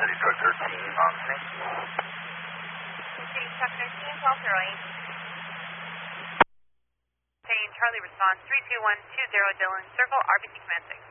City Truck 13 on scene. City Truck 13, 1208. Charlie response 32120 Dillon, circle RBC Command 6.